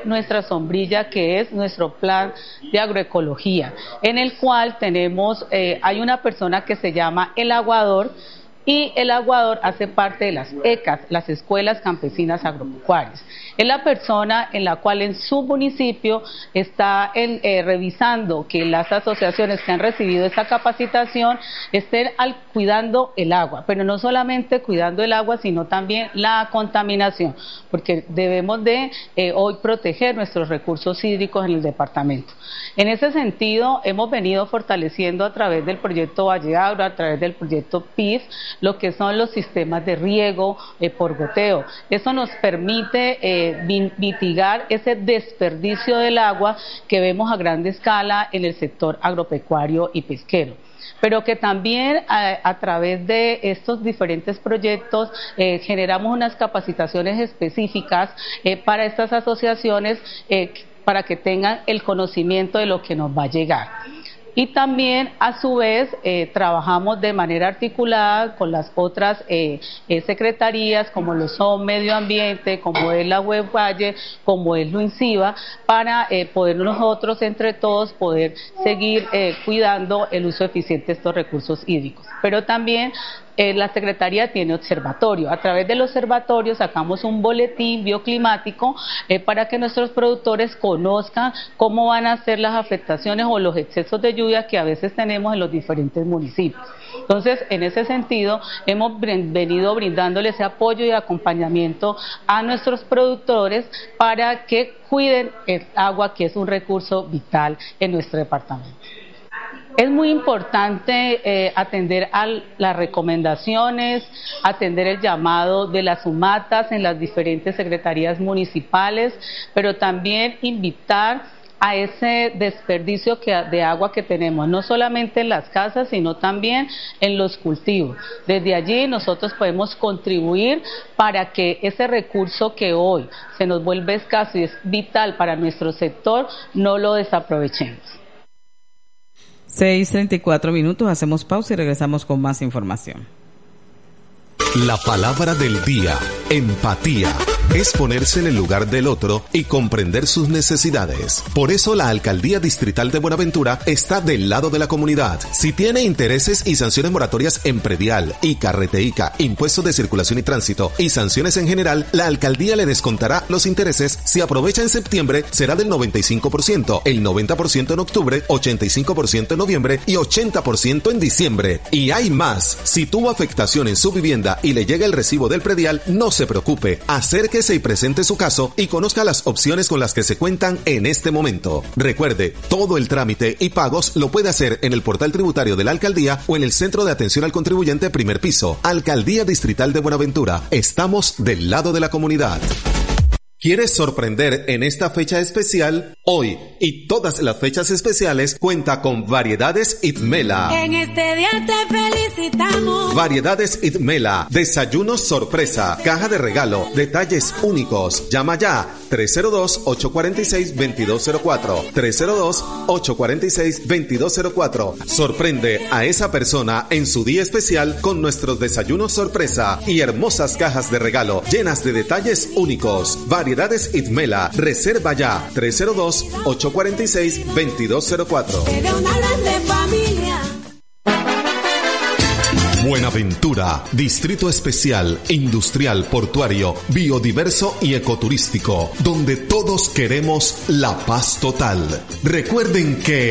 nuestra sombrilla, que es nuestro plan de agroecología, en el cual tenemos, hay una persona que se llama el aguador, y el aguador hace parte de las ECAS, las Escuelas Campesinas Agropecuarias. Es la persona en la cual en su municipio está revisando que las asociaciones que han recibido esta capacitación estén cuidando el agua, pero no solamente cuidando el agua, sino también la contaminación, porque debemos de hoy proteger nuestros recursos hídricos en el departamento. En ese sentido, hemos venido fortaleciendo a través del proyecto Valle Agro, a través del proyecto PIF, lo que son los sistemas de riego por goteo. Eso nos permite mitigar ese desperdicio del agua que vemos a gran escala en el sector agropecuario y pesquero, pero que también a través de estos diferentes proyectos generamos unas capacitaciones específicas para estas asociaciones para que tengan el conocimiento de lo que nos va a llegar. Y también, a su vez, trabajamos de manera articulada con las otras secretarías, como lo son Medio Ambiente, como es la Web Valle, como es lo INCIBA, para poder nosotros, entre todos, poder seguir cuidando el uso eficiente de estos recursos hídricos. Pero también la Secretaría tiene observatorio. A través del observatorio sacamos un boletín bioclimático para que nuestros productores conozcan cómo van a ser las afectaciones o los excesos de lluvia que a veces tenemos en los diferentes municipios. Entonces, en ese sentido, hemos venido brindándole ese apoyo y acompañamiento a nuestros productores para que cuiden el agua, que es un recurso vital en nuestro departamento. Es muy importante atender a las recomendaciones, atender el llamado de las UMATAS en las diferentes secretarías municipales, pero también invitar a ese desperdicio de agua que tenemos, no solamente en las casas, sino también en los cultivos. Desde allí nosotros podemos contribuir para que ese recurso que hoy se nos vuelve escaso y es vital para nuestro sector, no lo desaprovechemos. 6:34, hacemos pausa y regresamos con más información. La palabra del día, empatía, es ponerse en el lugar del otro y comprender sus necesidades. Por eso la Alcaldía Distrital de Buenaventura está del lado de la comunidad. Si tiene intereses y sanciones moratorias en predial, ICA, Reteica, impuestos de circulación y tránsito y sanciones en general, la Alcaldía le descontará los intereses. Si aprovecha en septiembre, será del 95%, el 90% en octubre, 85% en noviembre y 80% en diciembre. Y hay más. Si tuvo afectación en su vivienda y le llega el recibo del predial, no se preocupe. Acérquese y presente su caso y conozca las opciones con las que se cuentan en este momento. Recuerde, todo el trámite y pagos lo puede hacer en el portal tributario de la Alcaldía o en el Centro de Atención al Contribuyente primer piso. Alcaldía Distrital de Buenaventura. Estamos del lado de la comunidad. ¿Quieres sorprender en esta fecha especial? Hoy y todas las fechas especiales cuenta con Variedades Itmela. En este día te felicitamos. Variedades Itmela, desayunos sorpresa, caja de regalo, detalles únicos. Llama ya 302-846-2204. 302-846-2204. Sorprende a esa persona en su día especial con nuestros desayunos sorpresa y hermosas cajas de regalo llenas de detalles únicos. Variedades Itmela. Reserva ya 302-846-2204. De una grande familia. Buenaventura, Distrito Especial, Industrial, Portuario, Biodiverso y Ecoturístico, donde todos queremos la paz total. Recuerden que